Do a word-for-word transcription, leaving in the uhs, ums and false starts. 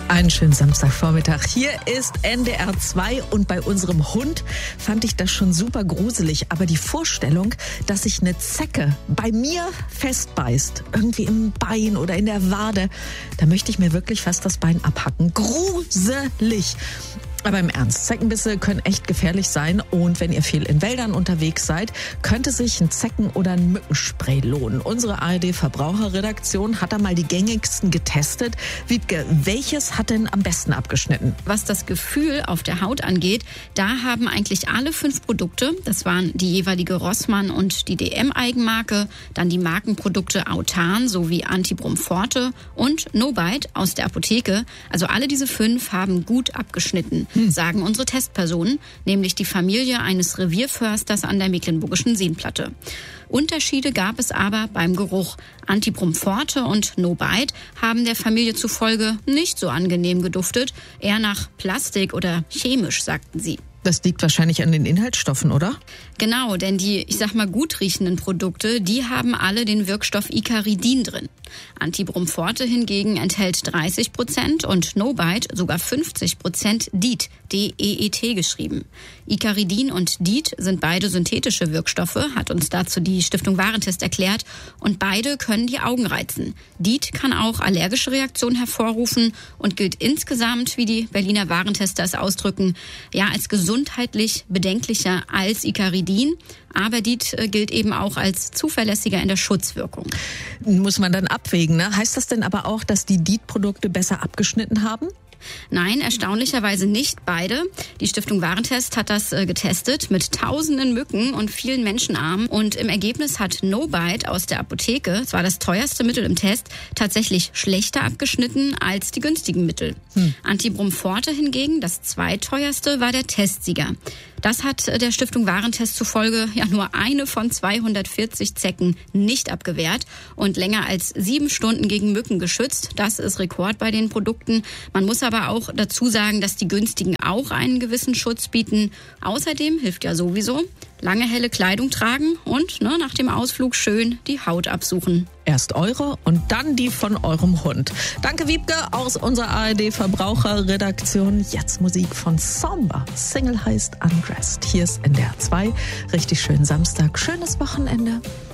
Einen schönen Samstagvormittag. Hier ist N D R zwei und bei unserem Hund fand ich das schon super gruselig. Aber die Vorstellung, dass sich eine Zecke bei mir festbeißt, irgendwie im Bein oder in der Wade, da möchte ich mir wirklich fast das Bein abhacken. Gruselig. Aber im Ernst, Zeckenbisse können echt gefährlich sein und wenn ihr viel in Wäldern unterwegs seid, könnte sich ein Zecken- oder ein Mückenspray lohnen. Unsere A R D-Verbraucherredaktion hat da mal die gängigsten getestet. Wiebke, welches hat denn am besten abgeschnitten? Was das Gefühl auf der Haut angeht, da haben eigentlich alle fünf Produkte, das waren die jeweilige Rossmann und die D M-Eigenmarke, dann die Markenprodukte Autan sowie Antibrum Forte und No-Bite aus der Apotheke, also alle diese fünf haben gut abgeschnitten. Sagen unsere Testpersonen, nämlich die Familie eines Revierförsters an der Mecklenburgischen Seenplatte. Unterschiede gab es aber beim Geruch. Antibrum Forte und No-Bite haben der Familie zufolge nicht so angenehm geduftet, eher nach Plastik oder chemisch, sagten sie. Das liegt wahrscheinlich an den Inhaltsstoffen, oder? Genau, denn die, ich sag mal, gut riechenden Produkte, die haben alle den Wirkstoff Icaridin drin. Antibrum Forte hingegen enthält dreißig Prozent und No-Bite sogar fünfzig Prozent D E E T, D E E T geschrieben. Icaridin und D E E T sind beide synthetische Wirkstoffe, hat uns dazu die Stiftung Warentest erklärt. Und beide können die Augen reizen. D E E T kann auch allergische Reaktionen hervorrufen und gilt insgesamt, wie die Berliner Warentester es ausdrücken, ja als gesundheitlich bedenklicher als Icaridin. Aber D E E T gilt eben auch als zuverlässiger in der Schutzwirkung. Muss man dann abwägen, ne? Heißt das denn aber auch, dass die D E E T-Produkte besser abgeschnitten haben? Nein, erstaunlicherweise nicht beide. Die Stiftung Warentest hat das äh, getestet mit tausenden Mücken und vielen Menschenarmen. Und im Ergebnis hat No-Bite aus der Apotheke, es war das teuerste Mittel im Test, tatsächlich schlechter abgeschnitten als die günstigen Mittel. Hm. Antibrum Forte hingegen, das zweiteuerste, war der Testsieger. Das hat der Stiftung Warentest zufolge ja nur eine von zweihundertvierzig Zecken nicht abgewehrt und länger als sieben Stunden gegen Mücken geschützt. Das ist Rekord bei den Produkten. Man muss aber auch dazu sagen, dass die günstigen auch einen gewissen Schutz bieten. Außerdem hilft ja sowieso lange helle Kleidung tragen und ne, nach dem Ausflug schön die Haut absuchen. Erst eure und dann die von eurem Hund. Danke, Wiebke, aus unserer A R D-Verbraucherredaktion. Jetzt Musik von Samba. Single heißt Undressed. Hier ist N D R zwei. Richtig schönen Samstag, schönes Wochenende.